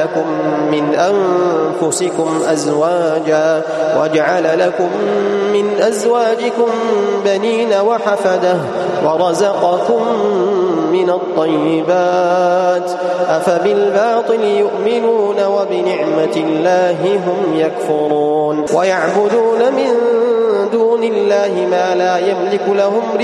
لكم من أنفسكم أزواجا وجعل لكم من أزواجكم بنين وحفدة ورزقكم من الطيبات أفبالباطل يؤمنون وبنعمة الله هم يكفرون ويعبدون من دون الله ما لا يملك لهم